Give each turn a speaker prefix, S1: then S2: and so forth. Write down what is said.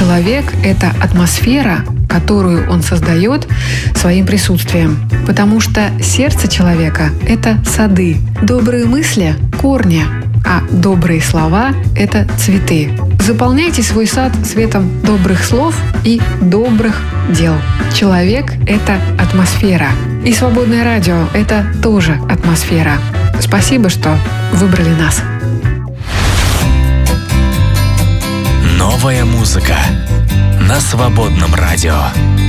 S1: Человек – это атмосфера, которую он создает своим присутствием. Потому что сердце человека – это сады, добрые мысли – корни, а добрые слова – это цветы. Заполняйте свой сад светом добрых слов и добрых дел. Человек – это атмосфера. И свободное радио – это тоже атмосфера. Спасибо, что выбрали нас.
S2: Новая музыка на свободном радио.